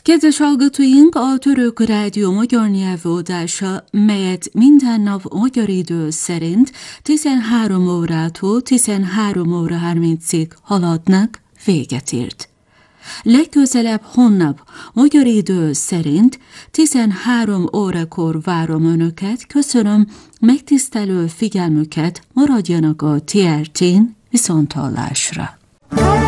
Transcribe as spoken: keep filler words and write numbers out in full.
Kedves hallgatóink, a Török Rádió magyar nyelvű adása, melyet minden nap magyar idő szerint tizenhárom órától tizenhárom óra harmincig haladnak, véget ért. Legközelebb holnap magyar idő szerint tizenhárom órakor várom Önöket, köszönöm megtisztelő figyelmüket, maradjanak a té er tén, viszonthallásra.